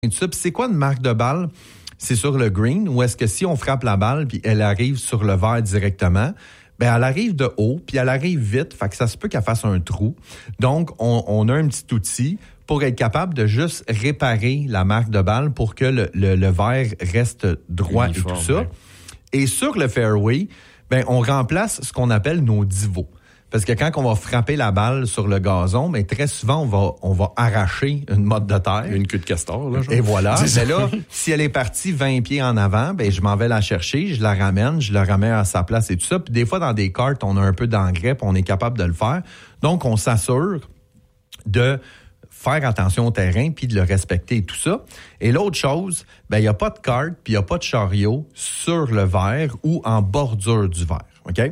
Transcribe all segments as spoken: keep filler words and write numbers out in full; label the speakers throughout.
Speaker 1: Puis c'est quoi une marque de balle? C'est sur le green, ou est-ce que si on frappe la balle puis elle arrive sur le verre directement, ben elle arrive de haut puis elle arrive vite, fait que ça se peut qu'elle fasse un trou. Donc, on, on a un petit outil pour être capable de juste réparer la marque de balle pour que le, le, le verre reste droit uniforme, et tout ça. Ouais. Et sur le fairway, ben on remplace ce qu'on appelle nos divots. Parce que quand on va frapper la balle sur le gazon, mais très souvent, on va, on va arracher une motte de terre.
Speaker 2: Une queue de castor, là. Genre.
Speaker 1: Et voilà. Mais là, si elle est partie vingt pieds en avant, ben je m'en vais la chercher, je la ramène, je la ramène à sa place et tout ça. Puis des fois, dans des cartes, on a un peu d'engrais, puis on est capable de le faire. Donc, on s'assure de faire attention au terrain, puis de le respecter et tout ça. Et l'autre chose, ben il n'y a pas de carte, puis il n'y a pas de chariot sur le verre ou en bordure du verre. OK?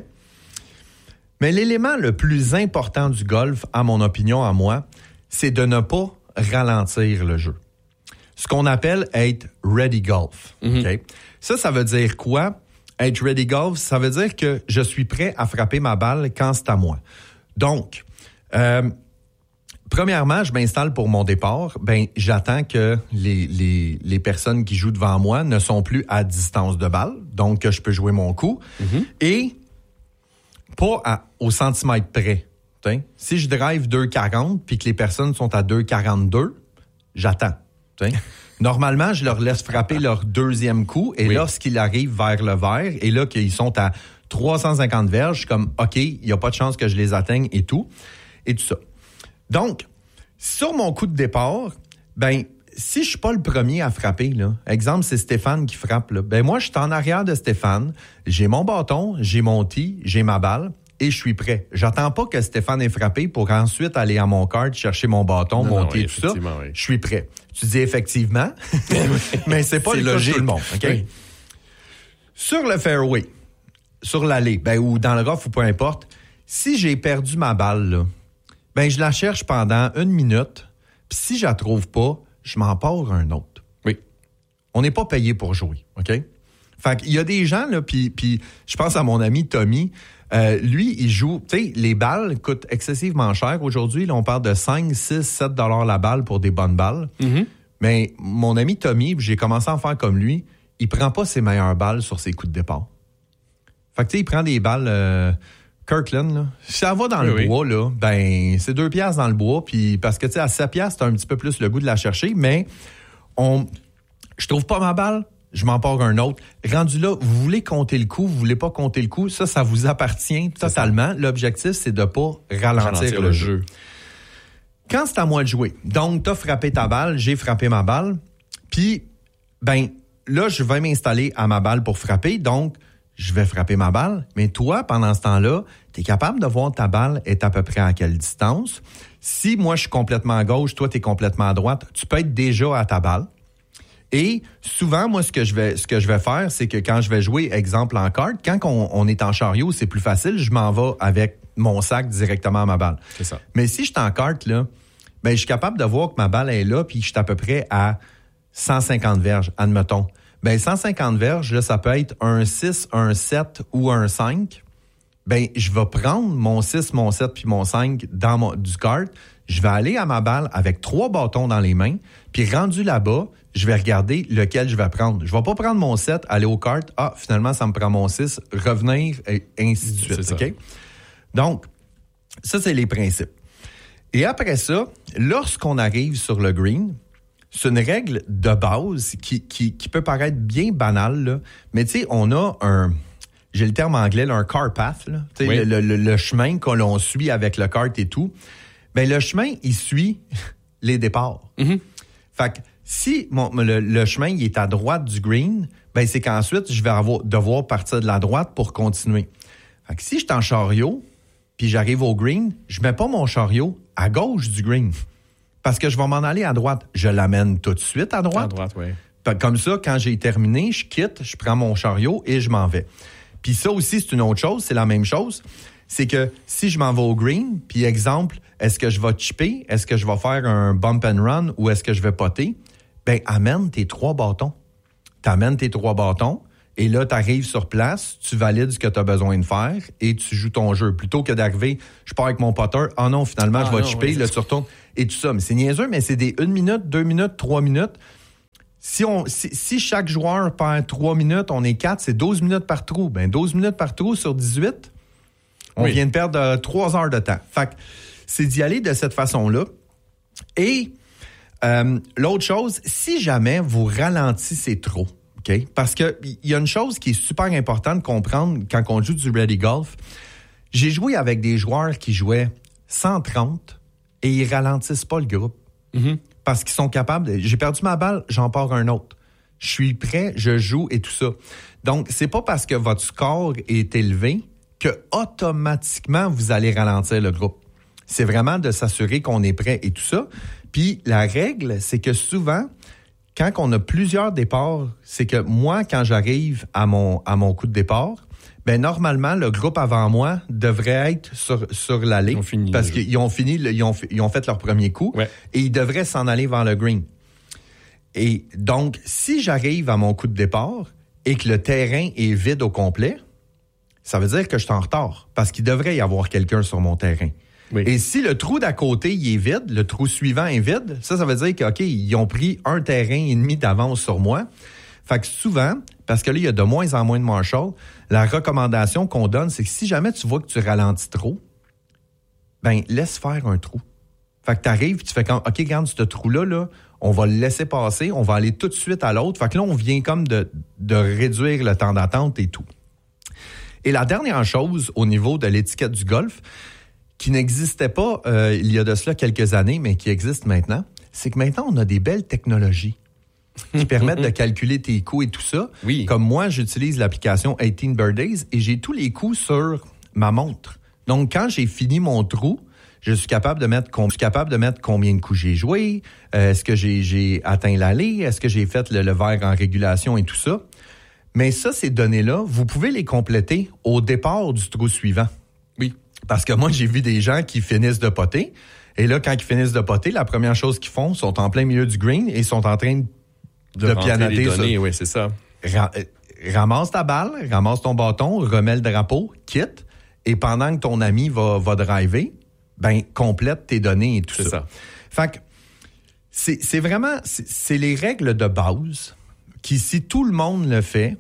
Speaker 1: Mais l'élément le plus important du golf, à mon opinion, à moi, c'est de ne pas ralentir le jeu. Ce qu'on appelle être ready golf. Mm-hmm. Okay? Ça, ça veut dire quoi? Être ready golf, ça veut dire que je suis prêt à frapper ma balle quand c'est à moi. Donc, euh, premièrement, je m'installe pour mon départ. Ben, j'attends que les, les, les personnes qui jouent devant moi ne sont plus à distance de balle, donc que je peux jouer mon coup. Mm-hmm. Et pas à, au centimètre près. T'sais. Si je drive deux quarante puis que les personnes sont à deux quarante-deux, j'attends. T'sais. Normalement, je leur laisse frapper leur deuxième coup et oui. Lorsqu'ils arrivent vers le verre et là qu'ils sont à trois cent cinquante verges, je suis comme OK, il n'y a pas de chance que je les atteigne et tout. Et tout ça. Donc, sur mon coup de départ, ben si je suis pas le premier à frapper, là, exemple, c'est Stéphane qui frappe, là, ben moi, je suis en arrière de Stéphane, j'ai mon bâton, j'ai mon tee, j'ai ma balle et je suis prêt. J'attends pas que Stéphane ait frappé pour ensuite aller à mon cart, chercher mon bâton, non, mon tee, oui, tout ça. Oui. Je suis prêt. Tu dis effectivement, mais c'est pas c'est le logique. Cas de tout le monde. Okay? Oui. Sur le fairway, sur l'allée, ben, ou dans le rough ou peu importe, si j'ai perdu ma balle, là, ben je la cherche pendant une minute, puis si je la trouve pas, je m'en pars un autre.
Speaker 2: Oui.
Speaker 1: On n'est pas payé pour jouer, OK? Fait qu'il y a des gens, là, puis puis je pense à mon ami Tommy, euh, lui, il joue, tu sais, les balles coûtent excessivement cher. Aujourd'hui, là, on parle de cinq, six, sept dollars la balle pour des bonnes balles. Mm-hmm. Mais mon ami Tommy, j'ai commencé à en faire comme lui, il prend pas ses meilleures balles sur ses coups de départ. Fait que, tu sais, il prend des balles... Euh, Kirkland, là, si ça va dans oui, le oui. bois, là, ben c'est deux piastres dans le bois, puis parce que tu sais à sept piastres, c'est un petit peu plus le goût de la chercher, mais on, je trouve pas ma balle, je m'en pars un autre. Rendu là, vous voulez compter le coup, vous voulez pas compter le coup, ça, ça vous appartient c'est totalement. Ça. L'objectif, c'est de pas ralentir, ralentir le, le jeu. jeu. Quand c'est à moi de jouer, donc t'as frappé ta balle, j'ai frappé ma balle, puis ben là, je vais m'installer à ma balle pour frapper, donc je vais frapper ma balle, mais toi, pendant ce temps-là, tu es capable de voir ta balle est à peu près à quelle distance. Si moi, je suis complètement à gauche, toi, tu es complètement à droite, tu peux être déjà à ta balle. Et souvent, moi, ce que je vais ce que je vais faire, c'est que quand je vais jouer, exemple, en carte, quand on, on est en chariot, c'est plus facile, je m'en vais avec mon sac directement à ma balle.
Speaker 2: C'est ça.
Speaker 1: Mais si je suis en carte, là, ben, je suis capable de voir que ma balle est là, puis je suis à peu près à cent cinquante verges, admettons. Ben, cent cinquante verges, là, ça peut être un six, un sept ou un cinq. Ben, je vais prendre mon six, mon sept puis mon cinq dans mon, du kart. Je vais aller à ma balle avec trois bâtons dans les mains. Puis rendu là-bas, je vais regarder lequel je vais prendre. Je vais pas prendre mon sept, aller au kart. Ah, finalement, ça me prend mon six. Revenir, et ainsi de suite.
Speaker 2: C'est
Speaker 1: OK?
Speaker 2: Ça.
Speaker 1: Donc, ça, c'est les principes. Et après ça, lorsqu'on arrive sur le green, c'est une règle de base qui, qui, qui peut paraître bien banale, là. Mais tu sais, on a un, j'ai le terme anglais, là, un car path, là. Tu sais, oui. le, le, le chemin que l'on suit avec le kart et tout. Ben le chemin, il suit les départs. Mm-hmm. Fait que si mon, le, le chemin il est à droite du green, ben c'est qu'ensuite, je vais avoir, devoir partir de la droite pour continuer. Fait que si je suis en chariot, puis j'arrive au green, je mets pas mon chariot à gauche du green. Parce que je vais m'en aller à droite. Je l'amène tout de suite à droite.
Speaker 2: À droite, oui.
Speaker 1: Comme ça, quand j'ai terminé, je quitte, je prends mon chariot et je m'en vais. Puis ça aussi, c'est une autre chose, c'est la même chose. C'est que si je m'en vais au green, puis exemple, est-ce que je vais chipper, est-ce que je vais faire un bump and run ou est-ce que je vais potter? Ben, amène tes trois bâtons. T'amènes tes trois bâtons et là, tu arrives sur place, tu valides ce que tu as besoin de faire et tu joues ton jeu. Plutôt que d'arriver, je pars avec mon putter, ah oh non, finalement, ah je vais non, chipper, ouais, là, tu retournes et tout ça. Mais c'est niaiseux, mais c'est des une minute, deux minutes, trois minutes. Si, on, si, si chaque joueur perd trois minutes, on est quatre, c'est douze minutes par trou. Ben douze minutes par trou sur dix-huit, on oui. vient de perdre euh, trois heures de temps. Fait que c'est d'y aller de cette façon-là. Et euh, l'autre chose, si jamais vous ralentissez trop, OK? Parce qu'il y a une chose qui est super importante de comprendre quand on joue du Ready Golf. J'ai joué avec des joueurs qui jouaient cent trente et ils ralentissent pas le groupe. Mm-hmm. Parce qu'ils sont capables de... J'ai perdu ma balle, j'en pars un autre. Je suis prêt, je joue et tout ça. Donc, c'est pas parce que votre score est élevé que automatiquement vous allez ralentir le groupe. C'est vraiment de s'assurer qu'on est prêt et tout ça. Puis la règle, c'est que souvent, quand on a plusieurs départs, c'est que moi, quand j'arrive à mon, à mon coup de départ, ben normalement, le groupe avant moi devrait être sur, sur l'allée. Ils ont fini parce qu'ils ont fini, ils ont, ils ont fait leur premier coup ouais. et ils devraient s'en aller vers le green. Et donc, si j'arrive à mon coup de départ et que le terrain est vide au complet, ça veut dire que je suis en retard parce qu'il devrait y avoir quelqu'un sur mon terrain. Oui. Et si le trou d'à côté, il est vide, le trou suivant est vide, ça, ça veut dire que, OK, ils ont pris un terrain et demi d'avance sur moi. Fait que souvent, parce que là, il y a de moins en moins de marshals, la recommandation qu'on donne, c'est que si jamais tu vois que tu ralentis trop, ben laisse faire un trou. Fait que t'arrives, tu fais comme, OK, regarde, ce trou-là, là, on va le laisser passer, on va aller tout de suite à l'autre. Fait que là, on vient comme de, de réduire le temps d'attente et tout. Et la dernière chose au niveau de l'étiquette du golf, qui n'existait pas euh, il y a de cela quelques années, mais qui existe maintenant, c'est que maintenant, on a des belles technologies qui permettent de calculer tes coups et tout ça. Oui. Comme moi, j'utilise l'application eighteen Birdies et j'ai tous les coups sur ma montre. Donc, quand j'ai fini mon trou, je suis capable de mettre, je suis capable de mettre combien de coups j'ai joué, euh, est-ce que j'ai, j'ai atteint l'allée, est-ce que j'ai fait le, le verre en régulation et tout ça. Mais ça, ces données-là, vous pouvez les compléter au départ du trou suivant. Oui. Parce que moi, j'ai vu des gens qui finissent de poter. Et là, quand ils finissent de poter, la première chose qu'ils font, sont en plein milieu du green et sont en train de, de, de pianoter. Les données,
Speaker 2: oui, c'est ça.
Speaker 1: Ra- ramasse ta balle, ramasse ton bâton, remets le drapeau, quitte. Et pendant que ton ami va, va driver, ben, complète tes données et tout
Speaker 2: c'est
Speaker 1: ça.
Speaker 2: ça.
Speaker 1: Fait que c'est, c'est vraiment, c'est, c'est les règles de base qui, si tout le monde le fait,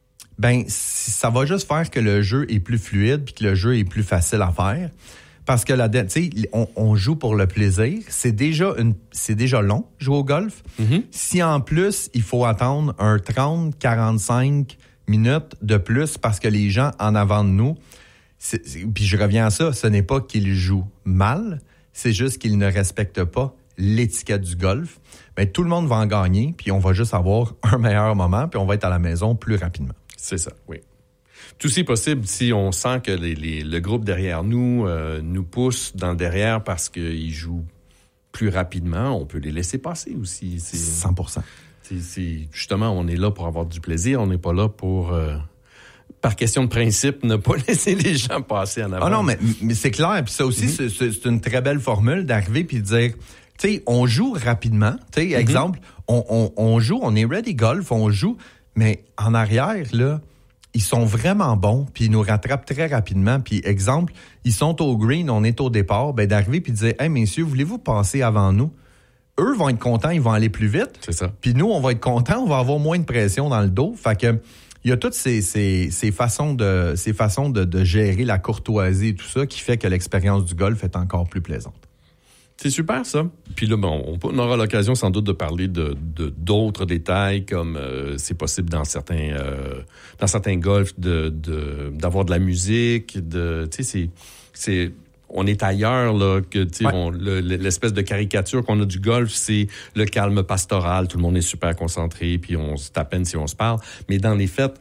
Speaker 1: ben ça va juste faire que le jeu est plus fluide puis que le jeu est plus facile à faire. Parce que là, tu sais, on, on joue pour le plaisir. C'est déjà une, c'est déjà long jouer au golf. Mm-hmm. Si en plus il faut attendre un trente, quarante-cinq minutes de plus parce que les gens en avant de nous, c'est, c'est, puis je reviens à ça, ce n'est pas qu'ils jouent mal, c'est juste qu'ils ne respectent pas l'étiquette du golf. Ben tout le monde va en gagner, puis on va juste avoir un meilleur moment, puis on va être à la maison plus rapidement.
Speaker 2: C'est ça, oui. Tout c'est possible si on sent que les, les, le groupe derrière nous euh, nous pousse dans le derrière parce qu'ils jouent plus rapidement, on peut les laisser passer aussi. C'est,
Speaker 1: cent pour cent.
Speaker 2: C'est, c'est, justement, on est là pour avoir du plaisir, on n'est pas là pour, euh, par question de principe, ne pas laisser les gens passer en avant.
Speaker 1: Ah non, mais, mais c'est clair. Puis ça aussi, mm-hmm. c'est, c'est une très belle formule d'arriver puis de dire, tu sais, on joue rapidement. Tu sais, mm-hmm. exemple, on, on, on joue, on est ready golf, on joue, mais en arrière, là, ils sont vraiment bons, puis ils nous rattrapent très rapidement. Puis, exemple, ils sont au green, on est au départ, ben d'arriver puis de dire « Hey, messieurs, voulez-vous passer avant nous? » Eux vont être contents, ils vont aller plus vite.
Speaker 2: C'est ça.
Speaker 1: Puis nous, on va être contents, on va avoir moins de pression dans le dos. Fait que il y a toutes ces, ces, ces façons, de, ces façons de, de gérer la courtoisie et tout ça qui fait que l'expérience du golf est encore plus plaisante.
Speaker 2: C'est super, ça. Puis là, bon, on aura l'occasion sans doute de parler de, de d'autres détails, comme euh, c'est possible dans certains euh, dans certains golfs de, de d'avoir de la musique, de tu sais c'est c'est on est ailleurs là que tu sais ouais. on, le, l'espèce de caricature qu'on a du golf, c'est le calme pastoral, tout le monde est super concentré, puis on se tape à peine si on se parle, mais dans les faits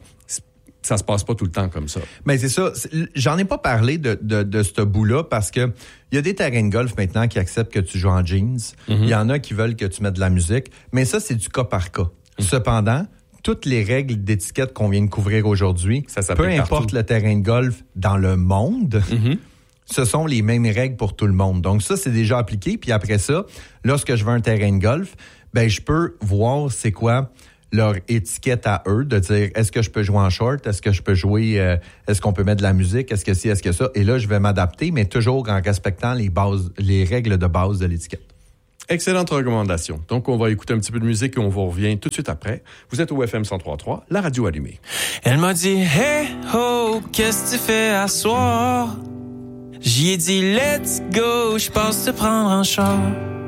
Speaker 2: ça se passe pas tout le temps comme ça.
Speaker 1: Mais c'est ça. C'est, j'en ai pas parlé de, de, de ce bout-là parce que il y a des terrains de golf maintenant qui acceptent que tu joues en jeans. Il mm-hmm. y en a qui veulent que tu mettes de la musique. Mais ça, c'est du cas par cas. Mm-hmm. Cependant, toutes les règles d'étiquette qu'on vient de couvrir aujourd'hui, ça peu importe partout. Le terrain de golf dans le monde, mm-hmm. ce sont les mêmes règles pour tout le monde. Donc ça, c'est déjà appliqué. Puis après ça, lorsque je veux un terrain de golf, ben je peux voir c'est quoi leur étiquette à eux, de dire est-ce que je peux jouer en short, est-ce que je peux jouer, euh, est-ce qu'on peut mettre de la musique, est-ce que ci, est-ce que ça, et là je vais m'adapter, mais toujours en respectant les bases, les règles de base de l'étiquette.
Speaker 2: Excellente recommandation. Donc, on va écouter un petit peu de musique et on vous revient tout de suite après. Vous êtes au F M cent trois point trois, la radio allumée.
Speaker 3: Elle m'a dit, hey ho, qu'est-ce que tu fais à soir? J'y ai dit, let's go, je passe te prendre en char.